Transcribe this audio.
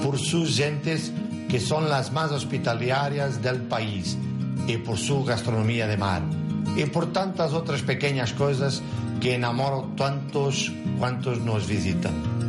por sus gentes, que son las más hospitalarias del país, y por su gastronomía de mar, y por tantas otras pequeñas cosas que enamoran tantos cuantos nos visitan.